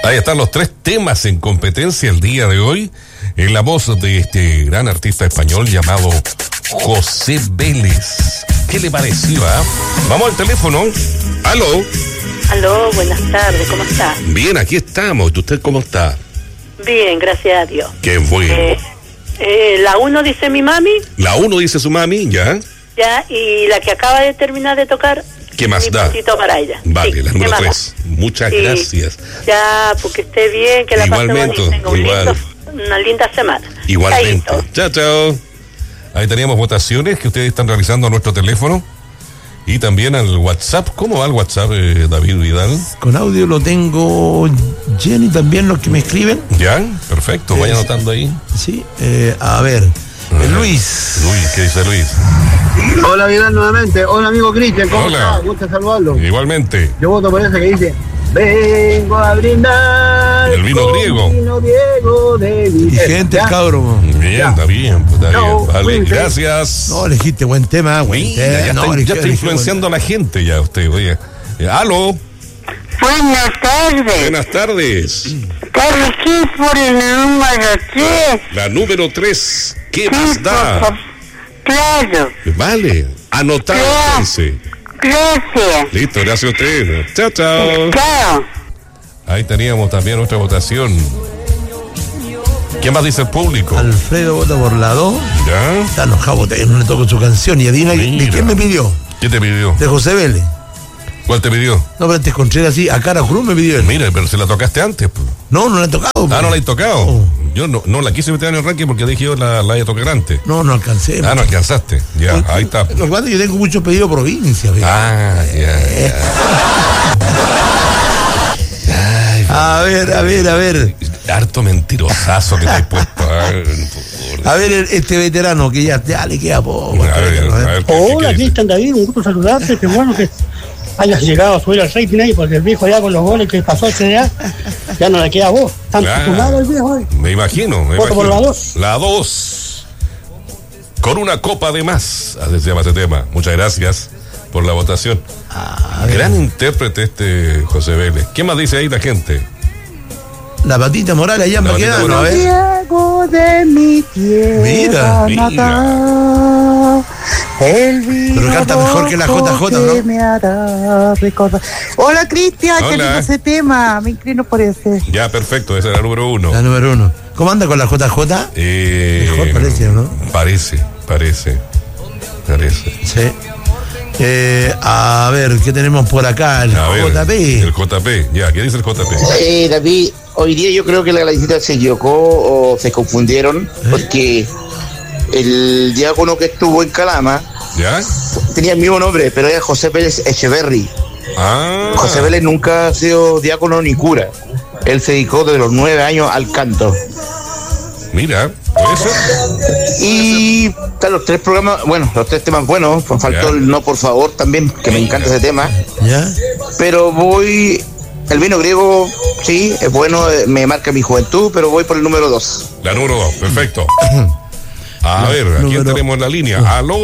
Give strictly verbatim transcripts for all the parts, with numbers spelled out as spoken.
Ahí están los tres temas en competencia el día de hoy, en la voz de este gran artista español llamado José Vélez. ¿Qué le pareció, ah? ¿eh? Vamos al teléfono. ¿Aló? Aló, buenas tardes, ¿cómo está? Bien, aquí estamos. ¿Y usted cómo está? Bien, gracias a Dios. Qué bueno. Eh, eh, la uno dice mi mami. La uno dice su mami, ¿ya? Ya, y la que acaba de terminar de tocar. ¿Qué más da? Para ella. Vale, sí, la número tres. Muchas sí. gracias. Ya, porque esté bien, que la Igualmente, pase bonito, igual. Un lindo, una linda semana. Igualmente. Chaito. Chao, chao. Ahí teníamos votaciones que ustedes están realizando a nuestro teléfono y también al WhatsApp. ¿Cómo va el WhatsApp, eh, David Vidal? Con audio lo tengo Jenny también, los que me escriben. Ya, perfecto, vaya anotando ahí. Sí, eh, a ver, eh, Luis. Luis, ¿qué dice Luis? Hola Vidal nuevamente, hola amigo Cristian, ¿cómo Hola. estás? Gusto saludarlo. Igualmente. Yo voto por ese que dice, vengo a brindar El vino con griego. vino griego de mi Y gente, ¿Ya? cabrón. Bien, Ya. está bien, pues, está No, bien. Vale, cuídense. gracias. No, elegiste buen tema, buen Mira, tema. ya no, está, elegí- ya está elegí influenciando a la gente ya usted, oye. Eh, ¿Aló? Buenas tardes. Buenas tardes. Carlos, ¿qué por el número tres? La número tres. ¿Qué Sí, más por da? favor. Claro, Vale, anotado Claro. entonces. gracias. Listo, gracias a usted. Chao, chao. Chao. Ahí teníamos también otra votación. ¿Qué más dice el público? Alfredo vota por la dos. ¿Ya? Está enojado, porque no le toco su canción. Y adivina, ¿de Mira. quién me pidió? ¿Qué te pidió? De José Vélez. ¿Cuál te pidió? No, pero antes Contreras así, a cara cruz me pidió él. Mira, pero se la tocaste antes. Pues. No, no la he tocado. Ah, pues. no la he tocado. Oh. Yo no, no la quise meter en el ranking porque dije yo la, la iba a tocar antes. No, no alcancé. Ah, no alcanzaste. Ya, ahí está. Lo que pasa es que yo tengo muchos pedidos de provincia. fíjate. Ah, ya, ya. Ay, A ver, a ver, a ver. harto mentirosazo que te has puesto. A ver, A ver, el- este veterano que ya, ya le queda poco. a ver, a ver, ¿qué- qué Hola, quiere? Cristian David, un gusto saludarte, qué bueno que hayas llegado a subir al rating ahí, porque el viejo ya con los goles que pasó ese día, ya no le queda a vos. Tan Claro. fumado el viejo hoy. Me imagino, me Voto imagino. por la dos. La dos. Con una copa de más. Así se llama ese tema. Muchas gracias por la votación. A ver, Gran intérprete este José Vélez. ¿Qué más dice ahí la gente? la patita Morales allá en La Patita Baquedano, a Morales. ver. Diego de mi tierra Mira, natal, el vino Pero canta mejor que la J J, ¿no? que me hará recordar. Hola Cristian, qué Hola. lindo ese tema, me inclino por ese. Ya, perfecto, esa es la número uno. La número uno. ¿Cómo anda con la J J? Eh, Mejor parece, ¿no? Parece, parece. Parece. Sí. Eh, a ver, ¿qué tenemos por acá? El A ver, J P. el J P. Ya, ¿qué dice el J P? Eh, David, hoy día yo creo que la visita se equivocó o se confundieron porque el diácono que estuvo en Calama ¿Ya? tenía el mismo nombre, pero era José Vélez Echeverry. Ah. José Vélez nunca ha sido diácono ni cura. Él se dedicó desde los nueve años al canto. Mira, ¿puede ser? Y están los tres programas, bueno, los tres temas buenos. Faltó Ya. el No Por Favor también, que me encanta ese tema. ¿Ya? Pero voy, el vino griego, sí, es bueno, eh, me marca mi juventud, pero voy por el número dos. La número dos, perfecto. A ver, ¿a quién número- tenemos en la línea? Aló.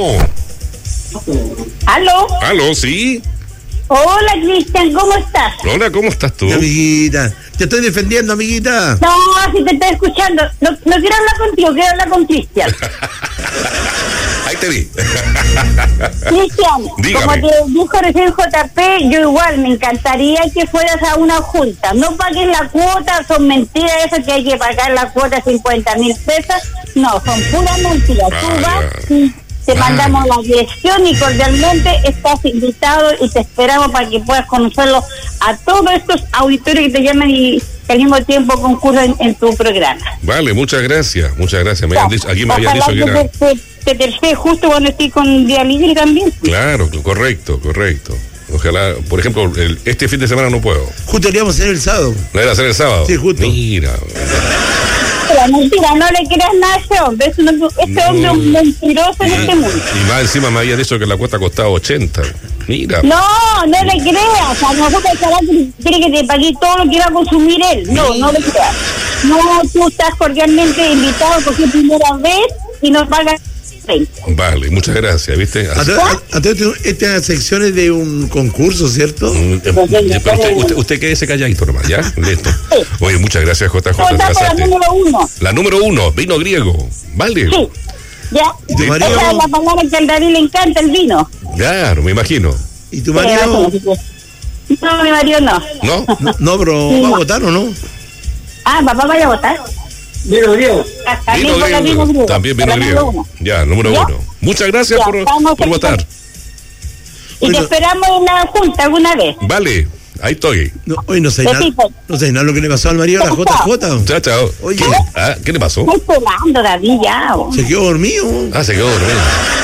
¿Aló? Aló, sí. Hola, Cristian, ¿cómo estás? Hola, ¿cómo estás tú? Amiguita, te estoy defendiendo, amiguita. No, si te estoy escuchando. No, no quiero hablar contigo, quiero hablar con Cristian. Ahí te vi. Cristian, Dígame. como te dijo recién J P, yo igual me encantaría que fueras a una junta. No pagues la cuota, son mentiras eso que hay que pagar la cuota cincuenta mil pesos. No, son puras mentiras. Tú Vaya. vas y te Vaya. mandamos la dirección y cordialmente estás invitado y te esperamos para que puedas conocerlo a todos estos auditores que te llaman y que al mismo tiempo concurren en tu programa. Vale, muchas gracias, muchas gracias. Me habían dicho, aquí me habían Ojalá dicho que que era. te, te, te tercé justo cuando estoy con día libre también. Claro, correcto, correcto. Ojalá, por ejemplo, el- este fin de semana no puedo. Justo queríamos hacer el sábado. ¿La era hacer el sábado? Sí, justo. Mira. Pero mentira, no le creas nada a ese hombre. Es un, este hombre es un mentiroso en este mundo. Y más encima me había dicho que la cuota costaba ochenta. Mira. No, no le creas. A lo mejor pensará que quiere que te pague todo lo que va a consumir él. No, no le creas. No, tú estás cordialmente invitado porque es primera vez y no pagas treinta. Vale, muchas gracias, ¿viste? A todo- a- a todo esto, esta sección es de un concurso, ¿cierto? Mm, eh, pero usted, usted, usted quédese calladito nomás, ¿ya? Listo. Oye, muchas gracias, J J. te Votamos la pasaste. número uno. La número uno, vino griego. Vale. Sí. ¿Ya? ¿Y tu Esa marido? es la palabra que al David le encanta, el vino. Claro, me imagino. ¿Y tu Sí, marido? así que- No, mi marido no. ¿No? No, no, pero ¿va a votar o no? Ah, papá vaya a votar. Vino griego. Ah, También Vino por la griego. vino griego. También vino La número griego. uno. Ya, número ¿Ya? uno. Muchas gracias Ya, por, vamos por a- votar. Y te Bueno. esperamos en la junta alguna vez. Vale, ahí estoy. No, hoy no sé nada. Besito. No sé nada lo que le pasó al marido a la J J. Chao, chao. Oye. ¿Qué, ah, ¿qué le pasó? Estoy pelando, David, ya. oh. Se quedó dormido. Ah, se quedó dormido.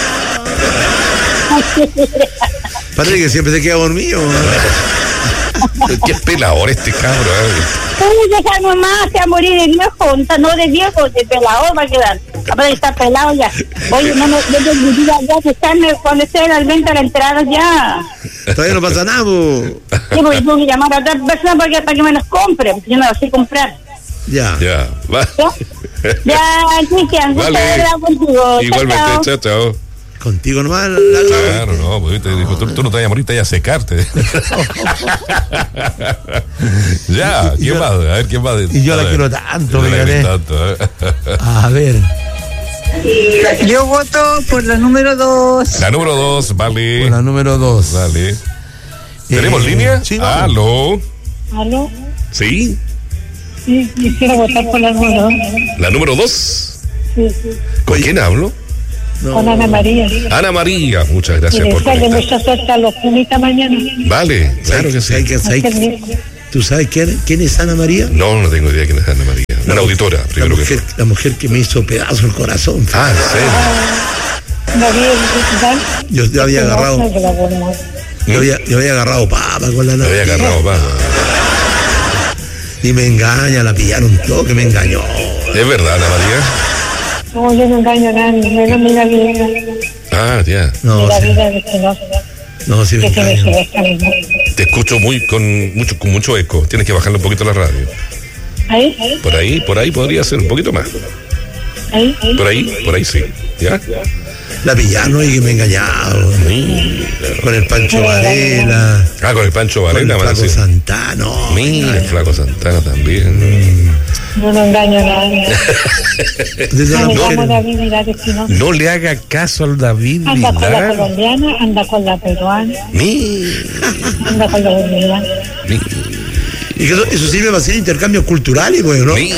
Parece que siempre se queda dormido. Qué pelador este cabro. eh. Uy, déjame más, se va a morir de viejo, no de viejo, de pelador va a quedar. Aparte está pelado ya. Oye, no me yo te diga ya que están cuando estén al venta la entrada ya. Todavía no pasa nada, po. Sí, porque tengo que llamar a otra persona para que, para que me los compre, porque yo no los sé comprar. Ya. Ya, va. ¿Ya? Ya, Cristian, gusto de Vale. hablar contigo. Chao, Igualmente, chao. chao, chao. Contigo nomás la Claro, no, pues te dijo, tú, tú no te vayas a morir, te vayas a secarte. Ya, ¿quién yo- va? A ver, ¿quién va? y yo A la ver. quiero tanto, Yo la fíjate. quiero tanto, eh. A ver. Yo voto por la número dos. La número dos, vale. Con la número dos. Vale. ¿Tenemos Eh, línea? sí, vamos. Aló. ¿Aló? ¿Sí? Sí, quisiera votar por la número dos. ¿La número dos? Sí, sí. ¿Con quién hablo? Con Ana María. Ana María, muchas Y gracias por desearle conectar. mucha suerte a los punitas mañana. Vale, claro que ¿Sabes sí. qué- sabes Qué qué- rico. ¿Tú sabes quién, quién es Ana María? No, no tengo idea quién es Ana María. Una auditora, La primero que mujer, todo. la mujer que me hizo pedazo el corazón. Ah, ¿en serio? David, ¿qué tal? Yo, yo había agarrado, Que la ponemos. yo había, yo había agarrado papa con la Me había Ana. agarrado, va. Y me engaña, la pillaron todo, que me engañó. ¿Es verdad, Ana María? No, yo no engaño a nadie, menos mi vida. Ah, ya. No, La sí, vida de que no, no, sí me que se me engañó. esta misma. Te escucho muy con mucho con mucho eco. Tienes que bajarle un poquito la radio. Ahí, ahí, Por ahí, por ahí podría ser un poquito más. ahí, ahí. Por ahí, por ahí sí. ¿Ya? La pillaron y que me engañaron. Mira. Con el Pancho Varela, Ah, con el Pancho con el Varela, man, Flaco sí. Santana. Mira, el Flaco Santana también. Yo no engaño a nadie. Desde la Me no, llamo mujer. David Vidal Espinosa. No le haga caso al David Anda con la Vidal. colombiana, anda con la peruana, Mira, anda con la boliviana. mira, Y que eso, eso sirve para hacer intercambios culturales, pues, ¿no? mira.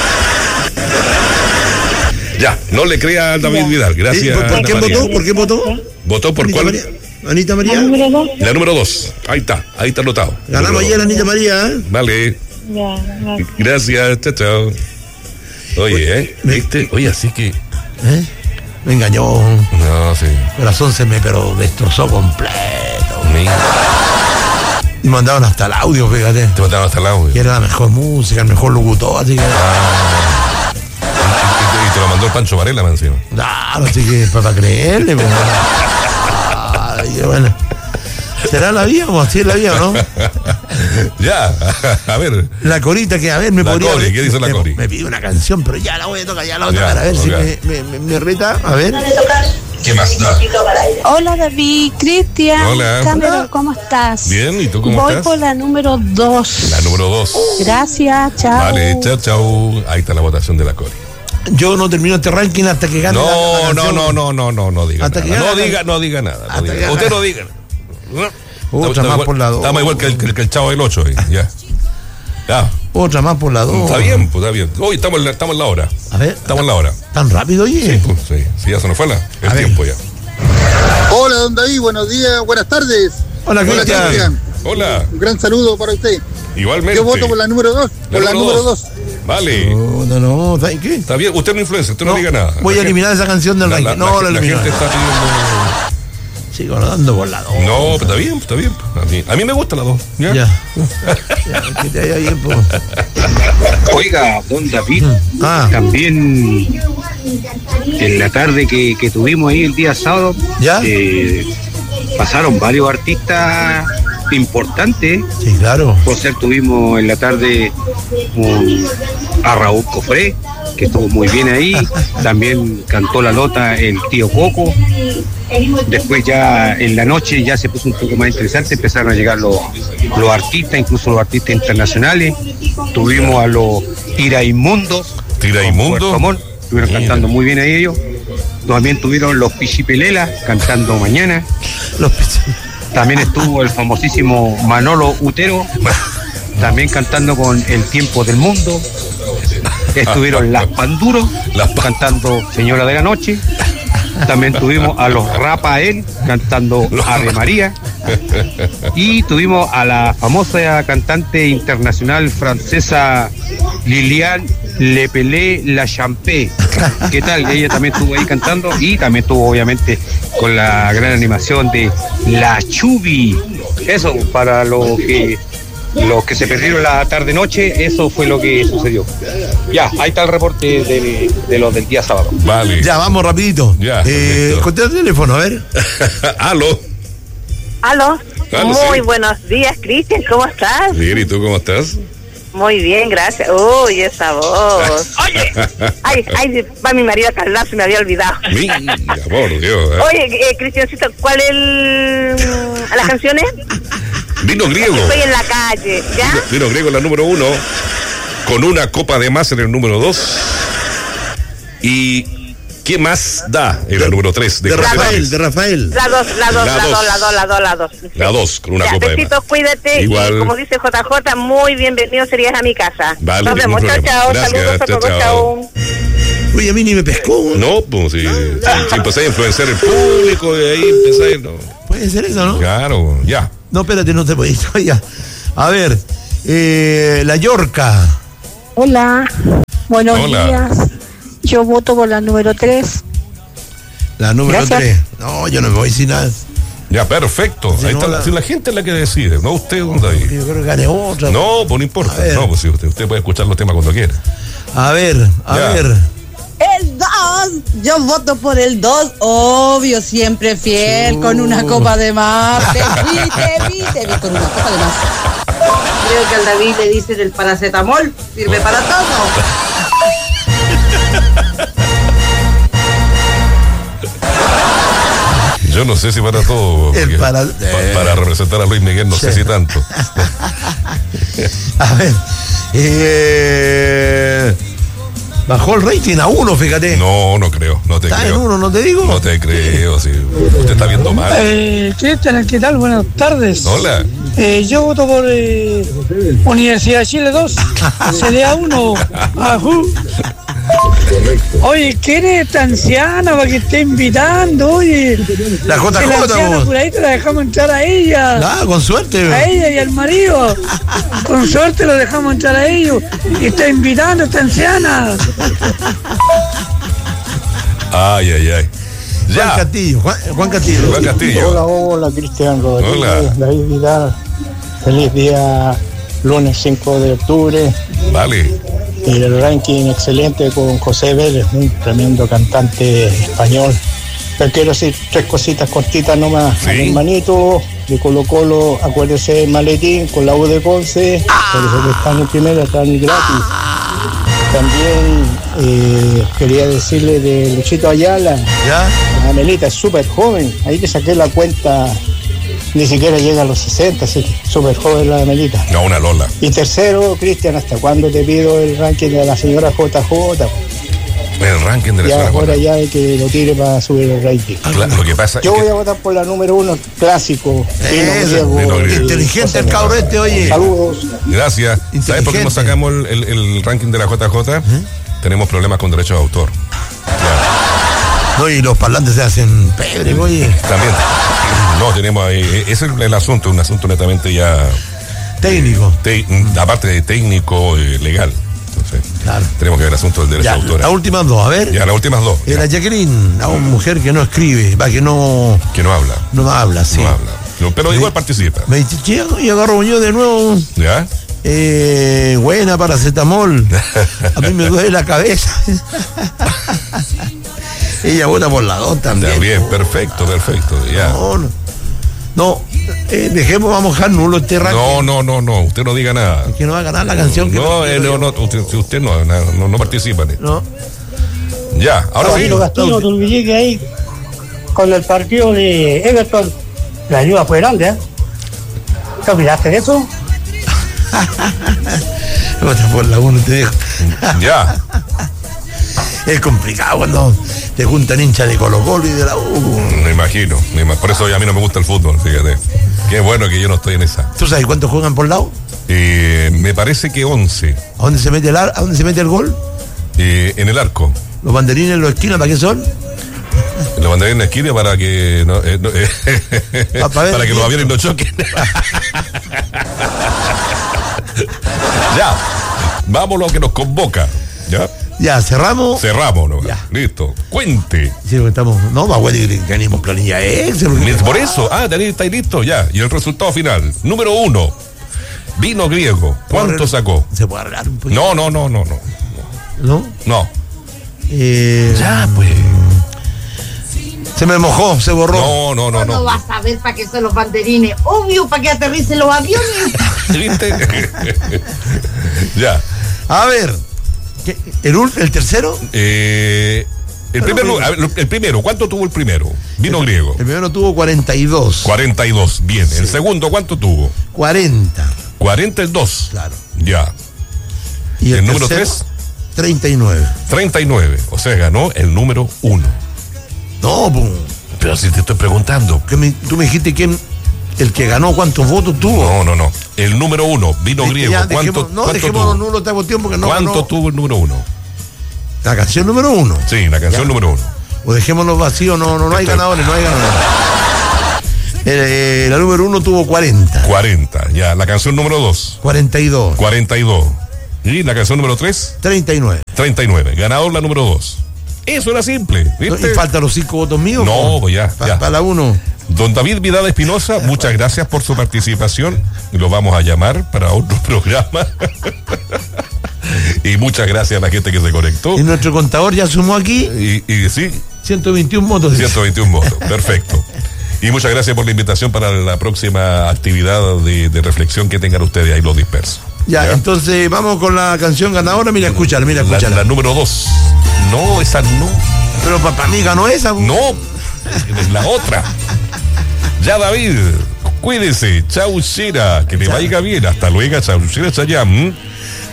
Ya, no le crea al David Vidal. Sí, Gracias. ¿Por, por Ana qué María. votó? ¿Por qué votó? ¿Votó por Anita cuál? María. Anita La María. número dos, La número dos. Ahí está, ahí está anotado. Ganamos Número ayer dos. Anita María, ¿eh? Vale, ya, ya. gracias, chao, chao. Oye, ¿eh? ¿Viste? Oye, así que. ¿Eh? Me engañó. No, sí. El corazón se me pero destrozó completo. Mira, Y mandaron hasta el audio, fíjate. te mataron hasta el audio. Que era la mejor música, el mejor locutor, así que. Ah. Y, y- y te lo mandó el Pancho Varela, me encima. Claro, así que para creerle, pues. Ay, bueno. ¿Será la vida o así es la vida o no? Ya, a ver. La corita que, a ver, me La podría. Cori, ¿qué dice la me, Cori? Me pide una canción, pero ya la voy a tocar, ya la voy a Ya, tocar. A ver si ok. me, me, me, me reta. A ver. ¿Qué más da? Hola David, Cristian, Hola. Cameron, ¿cómo estás? Bien, ¿y tú cómo Voy estás? por la número dos. La número dos. Gracias, chao. Vale, chao, chao. Ahí está la votación de la Cori. Yo no termino este ranking hasta que gane la- la No, no, canción. no, no, no, no, no diga Hasta que nada. No gane la- diga, no diga nada. no Hasta diga. que Usted gane. no diga. Otra Estamos más igual- por la dos. Estamos igual que el, que el- que el chavo del ocho. Ya. Ya. Otra más por la dos. Está bien, pues está bien. Hoy estamos en la, estamos en la hora. A ver. Estamos en la hora. ¿Tan rápido, oye? Pues sí, sí, ya se nos fue la, el A ver. tiempo ya. Hola, don David, buenos días, buenas tardes. Hola, Cristian. Hola, Un gran saludo para usted. igualmente. Yo voto por la número dos. Por la número dos. Vale, No, no, no, ¿sabes qué? está bien. Usted no influencia, usted no, No, diga nada. voy La a eliminar gente- esa canción del la, ranking. la- No, la, la la elimino. gente está pidiendo. Sigo dando por la dos. No, pero está bien, está bien. A mí, a mí me gusta la dos. Ya. Ya. Ya, que te vaya bien, pues. Oiga, don David, Ah, también en la tarde que, que tuvimos ahí el día sábado, ¿ya? eh, pasaron varios artistas importante. Sí, claro. Por ser, tuvimos en la tarde un, a Raúl Cofré, que estuvo muy bien ahí. También cantó la nota el tío Coco. Después ya en la noche ya se puso un poco más interesante, empezaron a llegar los, los artistas, incluso los artistas internacionales. Tuvimos a los Tiraimundos. Tiraimundos. Estuvieron cantando muy bien a ellos. También tuvieron los Pichipelelas cantando mañana. Los Pichipelelas. También estuvo el famosísimo Manolo Utero, también cantando con El Tiempo del Mundo. Estuvieron las Panduros cantando Señora de la Noche. También tuvimos a los Rapael cantando Ave María. Y tuvimos a la famosa cantante internacional francesa Liliane Lepelé La Champé. ¿Qué tal? Ella también estuvo ahí cantando y también estuvo obviamente con la gran animación de La Chubi. Eso, para los que los que se perdieron la tarde-noche, eso fue lo que sucedió. Ya, ahí está el reporte de, de los del día sábado. Vale. Ya, vamos rapidito. Ya. Eh, contesta el teléfono, a ver. Aló. Aló. Aló, Muy sí. buenos días, Cristian, ¿cómo estás? Bien, ¿y tú cómo estás? Muy bien, gracias. Uy, esa voz. Oye, ay, ay, va mi marido a callar, se me había olvidado. Mira, por Dios. ¿eh? Oye, eh, Cristiancito, ¿cuál es el... las canciones? Vino griego. Estoy en la calle, ¿ya? Vino, vino griego la número uno, con una copa de más en el número dos. ¿Y qué más da en el número tres? De, de Rafael, de Rafael. La dos, la dos, la dos, la dos, la dos, la dos. La dos, con una ya, copa besito, de más. Cuídate. Igual. Y como dice J J, muy bienvenido serías a mi casa. Vale, nos vemos, chao, chao. Gracias, Saludos a chao, todos, chao. chao. Uy, a mí ni me pescó. No, pues si, si, si empezáis a influenciar el público y ahí empezáis, no. Puede ser eso, ¿no? Claro, ya. No, espérate, no te podéis. Ya. A ver, eh, la Yorca. Hola, buenos Hola. días. Yo voto por la número tres. La número Gracias. tres. No, yo no me voy sin nada. Ya, perfecto. Si Ahí no, está, la- si la gente es la que decide, no usted, ¿dónde ahí? Yo creo que gane otra. No, pues no importa. A ver. No, pues si usted, usted puede escuchar los temas cuando quiera. A ver, a Ya. ver. El dos, yo voto por el dos, obvio, siempre fiel, Chu. con una copa de más. Te vi, te vi, te vi con una copa de más. Creo que al David le dicen el paracetamol, sirve para todo. Yo no sé si para todo. El porque para- pa- para representar a Luis Miguel no sé Sí. si tanto. A ver. Eh, bajó el rating a uno, fíjate. No, no creo, no te Está en creo. uno, ¿no te digo? No te creo, si usted está viendo mal. Eh, Cristian, ¿qué tal? Buenas tardes. Hola. Eh, yo voto por eh, Universidad de Chile dos, C D A uno. Ajú. Oye, ¿quién es esta anciana para que esté invitando? Oye, La J que la J, anciana vos. por ahí te la dejamos entrar a ella. Ah, con suerte. A ella y al marido. Con suerte lo dejamos entrar a ellos. Y está invitando a esta anciana. Ay, ay, ay. Juan Ya. Castillo, Juan, Juan Castillo. Juan Castillo. Hola, hola, Cristian Rodríguez, Hola. David Vidal. Feliz día, lunes cinco de octubre. Vale. Y el ranking excelente con José Vélez, un tremendo cantante español. Pero quiero decir tres cositas cortitas nomás. Sí. Al hermanito de Colo Colo, acuérdese del maletín con la U de Conce. Por eso que están en primera, están gratis. También eh, quería decirle de Luchito Ayala. ¿Ya? La Amelita es súper joven. Ahí que saqué la cuenta, ni siquiera llega a los sesenta, así que súper joven la Amelita. No, una Lola. Y tercero, Cristian, ¿hasta cuándo te pido el ranking de la señora J J? El ranking de la Ya zona es hora J. ya de que lo tire para subir el ranking. Claro, lo que pasa Yo es voy que a votar por la número uno, clásico. Vino Eso, Griego, Vino y- Griego. Inteligente el cabro este, oye. Saludos. Gracias. ¿Sabes por qué Inteligente. nos sacamos el, el- el ranking de la J J? Tenemos problemas con derechos de autor. No, y los parlantes se hacen pebre, oye. También. No, tenemos ahí. Ese es el asunto, un asunto netamente ya. Técnico. te- aparte de técnico, eh, legal. Entonces, Claro. tenemos que ver el asunto del derecho Ya, de autor. las últimas dos, a ver. Ya, las últimas dos. Eh, ya, la Jacqueline, una mujer que no escribe, va, que no, que no habla. no habla, sí. No habla. No, pero igual Sí. participa. Me dice, che, y agarro yo de nuevo, ¿Ya? eh, buena paracetamol, a mí me duele la cabeza. Ella vota por la dos también. Ya, bien, perfecto, perfecto. Ya. No, no. No, eh, dejemos, vamos a dejar nulo este ranking. No, no, no, no, usted no diga nada. Es que no va a ganar la canción. Que no, no, eh, no, no, usted, usted no, no, no participa. No. Ya, ahora sí. Castillo, no te olvidé que ahí, con el partido de Everton, la ayuda fue grande, ¿eh? ¿Te olvidaste de eso? Por la uno te digo. Ya. Es complicado cuando te juntan hinchas de Colo Colo y de la U. Me imagino, me imagino. Por eso a mí no me gusta el fútbol, fíjate. Qué bueno que yo no estoy en esa. ¿Tú sabes cuántos juegan por lado? Eh, me parece que once. ¿A dónde se mete el, ar- ¿a dónde se mete el gol? Eh, en el arco. ¿Los banderines en los esquinas para qué son? Los banderines en la esquina para que no, eh, no, eh, Ah, para ver para que el los aviones no choquen. Ya, vamos lo que nos convoca. Ya, Ya, cerramos. cerramos, ¿no? Ya. Listo. Cuente. Sí, porque estamos. No, va a que tenemos planilla Excel. porque- Por eso, ah, tenéis- estáis listos ya. Y el resultado final. Número uno. Vino griego. ¿Cuánto sacó? Se puede arreglar un poquito. No, no, no, no, no. ¿No? No. Eh, Ya, pues. Se me mojó, se borró. No, no, no, No no. vas a ver para qué son los banderines. Obvio, para que aterricen los aviones. ¿Viste? Ya. A ver. ¿qué? ¿El, ul- el tercero? Eh, el, primero, a ver, el primero, ¿cuánto tuvo el primero? Vino griego. El primero tuvo cuarenta y dos. cuarenta y dos, bien. El segundo, ¿cuánto tuvo? cuarenta. cuarenta y dos. Claro. Ya. Y el número tercero, tres? treinta y nueve. treinta y nueve. O sea, ganó el número uno. No, pum. Pero si te estoy preguntando. Que me- tú me dijiste quién, el que ganó, cuántos votos tuvo. No, no, no. El número uno, vino Viste, griego. ya, ¿Cuánto, dejemos- no, cuánto dejemos tuvo? los nulos, te hago tiempo que no ¿Cuánto ganó. tuvo el número uno? La canción número uno. Sí, la canción Ya. número uno. O dejémonos vacíos, no, no, no hay Estoy- ganadores, no hay ganadores. Eh, la número uno tuvo cuarenta. cuarenta. Ya. La canción número dos. cuarenta y dos. cuarenta y dos. Y la canción número tres. treinta y nueve. treinta y nueve. Ganador la número dos. Eso era simple, ¿viste? ¿Y faltan los cinco votos míos? No, pues ya, Pa- ya. Para la uno. Don David Vidal Espinosa, muchas gracias por su participación. Lo vamos a llamar para otro programa. Y muchas gracias a la gente que se conectó. Y nuestro contador ya sumó aquí Y, y sí, ciento veintiún votos. ciento veintiún votos. Perfecto. Y muchas gracias por la invitación para la próxima actividad de, de reflexión que tengan ustedes ahí los dispersos. Ya, entonces vamos con la canción ganadora. Mira, escúchala, mira, La, escúchala. la número dos. No, esa no. Pero para mí ganó esa. No, es la otra. Ya, David, cuídese. Chau, Shira. Que le vaya bien. Hasta luego, chau, Shira, Chayam.